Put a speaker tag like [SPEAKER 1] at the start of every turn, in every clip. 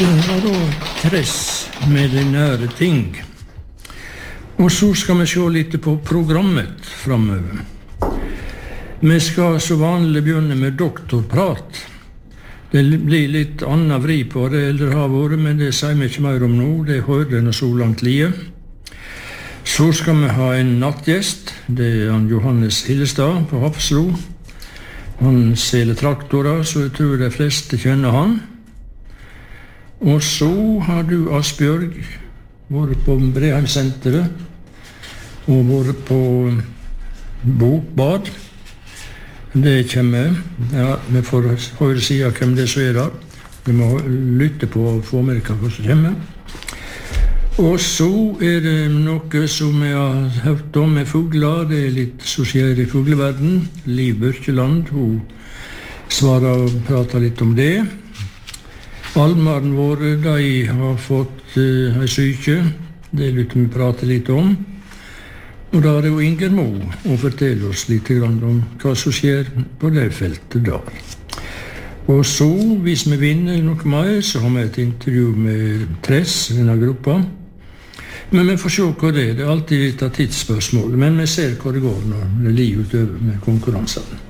[SPEAKER 1] Det var da Tress med de nære ting. Og så skal vi se litt på programmet fremover. Vi skal så vanlig begynne med doktorprat. Det blir litt annen vri på det eldre har vært, men det sier vi ikke mer om nå. Det hørte jeg så langt lie. Så skal vi ha en nattgjest. Det han Johannes Hillestad på Hafslo. Han selger traktorer, så jeg tror de fleste kjenner han. Og så har du Asbjørg vært på Breheimsenteret og vært på Bokbad. Det kommer. Ja, vi får høre si av hvem det så er da. Vi må lytte på og få med hva som kommer. Og så er det noe som jeg har hørt om med fugler. Det er litt som skjer i fugleverden. Liv Børkeland, hun svarer og prater litt om det. Almaren våre, de har fått en syke. Det lytter vi prate litt om. Og da er det jo Inger Mo å fortelle oss litt om hva som skjer på det feltet da. Og så, hvis vi vinner noe mer, så har vi et intervju med Tress, denne gruppa. Men vi får se hva det er. Det er alltid litt av tidsspørsmål. Men vi ser hva det går når det ligger utover med konkurransene.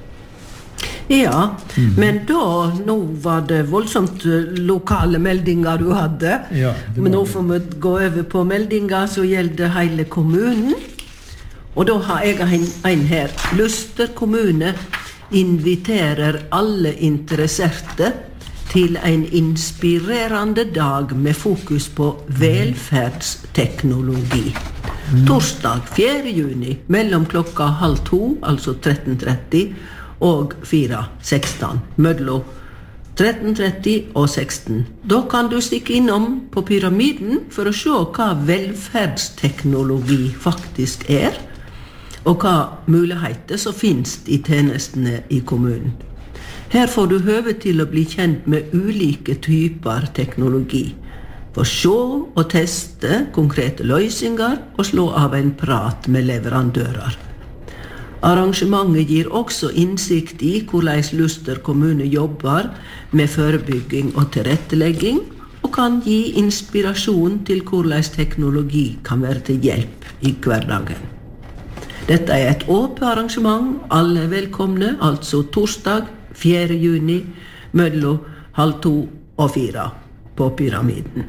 [SPEAKER 2] Ja, men da, nå var det voldsomt lokale meldinger du hadde.
[SPEAKER 1] Ja,
[SPEAKER 2] men nå får vi gå over på meldinger som gjelder hele kommunen. Og da har jeg en her. Luster kommune inviterer alle interesserte til en inspirerende dag med fokus på velferdsteknologi. Torsdag 4. juni, mellom klokka 13:30, altså 13:30, og 4:16, mellom 13:30 og 16. Da kan du stikke innom på Pyramiden for å se hva velferdsteknologi faktisk er, og hva muligheter som finnes i tjenestene i kommunen. Her får du høve til å bli kjent med ulike typer teknologi, få se og teste konkrete løsninger og slå av en prat med leverandører. Arrangementet gir også innsikt i hvordan Luster kommune jobber med forebygging og tilrettelegging, og kan gi inspirasjon til hvordan teknologi kan være til hjelp i hverdagen. Dette er et åpent arrangement, alle er velkomne, altså torsdag 4. juni, mellom 13:30 og 4 på Pyramiden.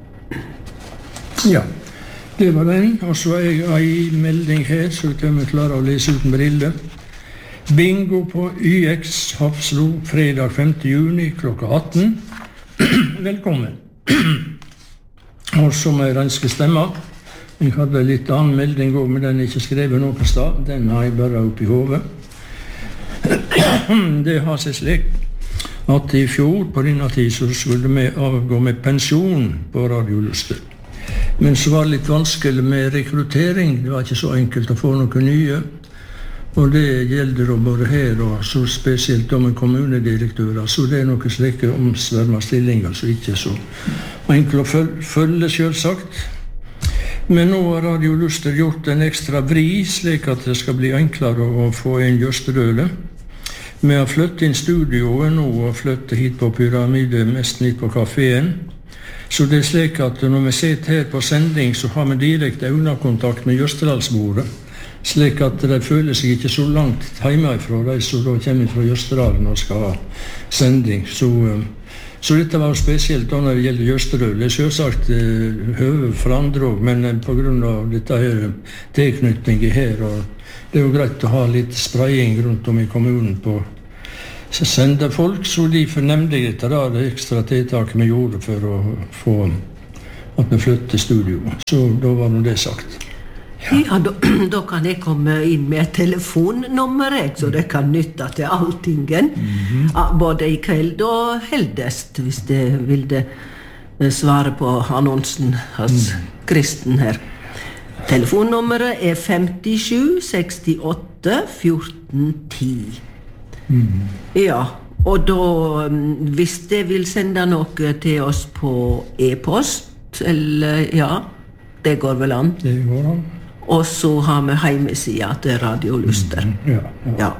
[SPEAKER 1] Ja. Det var den, og så er jeg en melding her, så kan vi klare å lese uten briller. Bingo på YX Hafslo, fredag 5. juni, klokka 18. Velkommen. Og så må jeg renske stemmer. Jeg hadde litt annen melding også, men den er ikke skrevet noen sted. Den har jeg bare oppe i hodet. Det har seg slik at i fjor på denne tid så skulle vi avgå med pensjon på Radio Luster. Men så var det litt vanskelig med rekruttering. Det var ikke så enkelt å få noen nye. Og det gjelder da både her og så spesielt med kommunedirektører. Så det er noen slike omsverma stillinger som ikke er så enkelt å følge selvsagt. Men nå har Radio Luster gjort en ekstra vri, slik at det skal bli enklere å få en Jøsterøle. Vi har flyttet inn studioet nå og flyttet hit på Pyramide, mest hit på kaféen. Så det er slik at når vi sitter her på sending, så har vi direkte øyekontakt med Jøsterdalsbordet, slik at de føler seg ikke så langt hjemmefra, de som da kommer fra Jøsterdalen og skal ha sending. Så dette var spesielt da når det gjelder Jøsterøl. Det er selvsagt høve for andre også, men på grunn av dette her tilknytningen her, og det er jo greit å ha litt spraying rundt om i kommunen på sende folk, så de fornemte dette da, det ekstra tiltaket vi gjorde for å få at vi flyttet studio. Så da var det sagt.
[SPEAKER 2] Ja, da kan jeg komme inn med et telefonnummer, så det kan nytte til alltingen. Både i kveld og heldest, hvis det vil det svare på annonsen hos Kristen her. Telefonnummeret er 57 68 14 10. Ja, og da, hvis det vil sende noe til oss på e-post, eller ja, det går vel an.
[SPEAKER 1] Det går an.
[SPEAKER 2] Og så har vi hjemmesida til Radio Luster. Ja.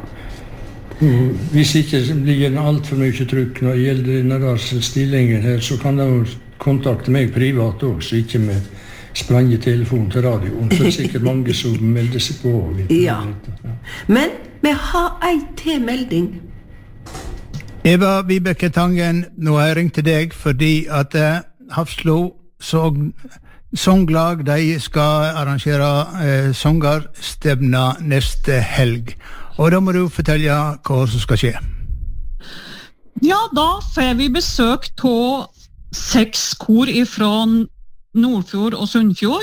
[SPEAKER 1] Hvis ikke blir det alt for mye trykk når det gjelder denne stillingen her, så kan det jo kontakte meg privat også, så ikke med sprangetelefon til radioen. Så det sikkert mange som melder seg på.
[SPEAKER 2] Ja. Men vi har en til melding.
[SPEAKER 3] Eva Vibeke Tangen, nå har jeg ringt til deg fordi at Hafslo Songlag, de skal arrangere songerstevna neste helg. Og da må du fortelle hva som skal skje.
[SPEAKER 4] Ja, da får vi besøk av 6 kor fra Nordfjord og Sunnfjord.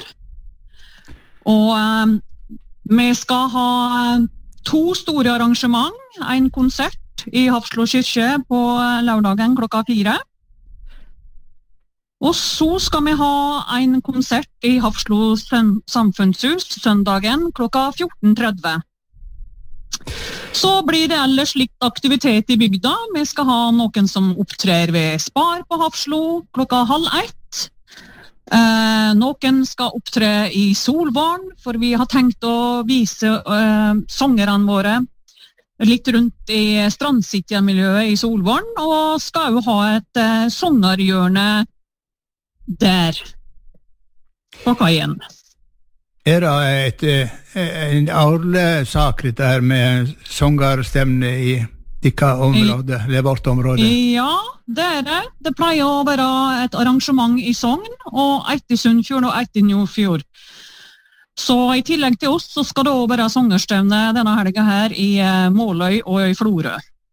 [SPEAKER 4] Og vi skal ha 2 store arrangement, en konsert i Hafslo kyrkje på lørdagen klokka 4. Og så skal vi ha en konsert i Hafslo samfunnshus søndagen klokka 14:30. Så blir det ellers litt aktivitet i bygda. Vi skal ha noen som opptrer ved Spar på Hafslo klokka 12:30. Noen skal opptre i Solvorn, for vi har tenkt å vise sangerne våre litt rundt i Strandsittjermiljøet i Solvorn, og skal jo ha et sangerhjørne der på kaien.
[SPEAKER 3] Det en årlig sak dette her med songerstevne i dikka område, eller vårt område?
[SPEAKER 4] Ja, det det. Det pleier å være et arrangement i Sogn, og et i Sunnfjord og et i Nordfjord. Så i tillegg til oss så skal det også være songerstevne denne helga her i Måløy og i Florø.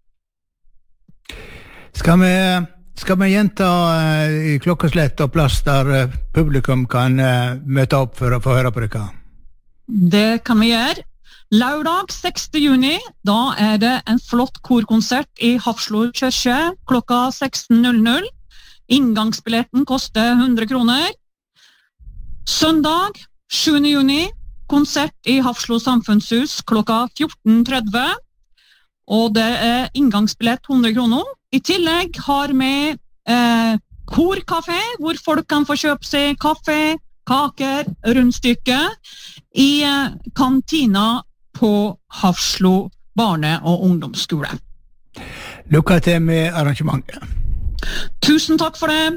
[SPEAKER 3] Skal vi gjenta i klokkeslett og plass der publikum kan møte opp for å få høre på dere?
[SPEAKER 4] Det kan vi gjøre. Lørdag 6. juni, da det en flott korkonsert i Hafslo kyrkje klokka 16:00. Inngangsbilletten koster 100 kroner. Søndag 7. juni, konsert i Hafslo samfunnshus klokka 14:30. Og det inngangsbillett 100 kroner. I tillegg har vi korkafé, hvor folk kan få kjøpe seg kaffe, kaker, rundstykke i kantina på Hafslo barne- og ungdomsskole.
[SPEAKER 3] Lykke til med arrangementet.
[SPEAKER 4] Tusen takk for det.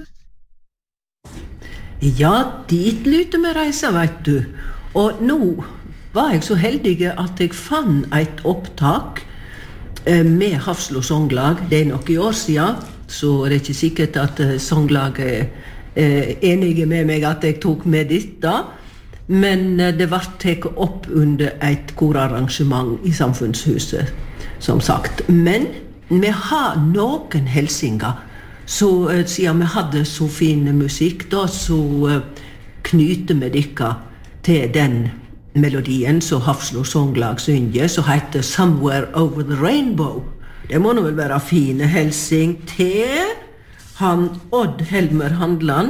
[SPEAKER 2] Ja, dit lyter vi reise, vet du. Og nå var jeg så heldig at jeg fann et opptak med Hafslo Songlag. Det nok i år siden, så det ikke sikkert at Songlaget enige med meg at jeg tok med dette. Men det ble tatt opp under et korarrangement i samfunnshuset, som sagt. Men vi har noen helsinger. Så siden vi hadde så fin musikk, da, så knyter vi dere til den melodien som Hafslo Songlag synger, som heter Somewhere Over the Rainbow. Det må nå vel være fine helsing til han Odd Helmer Handland.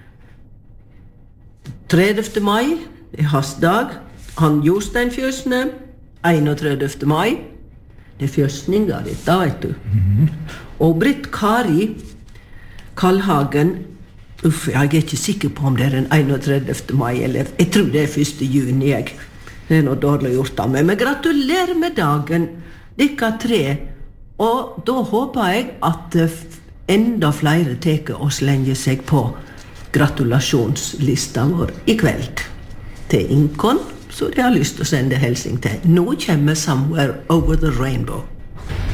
[SPEAKER 2] 30. mai hans dag. Han Jostein Fjøsne 31. mai. Det fjøsninga dette, vet du. Og Britt Kari Kallhagen, jeg ikke sikker på om det den 31. mai, eller jeg tror det 1. juni, jeg. Det noe dårlig gjort av meg, men gratulerer med dagen, dere 3. Og da håper jeg at enda flere teker og slenger seg på gratulasjonslista vår i kveld. Til Inkon, så de har lyst til å sende helsing til. Nå kommer Somewhere Over the Rainbow.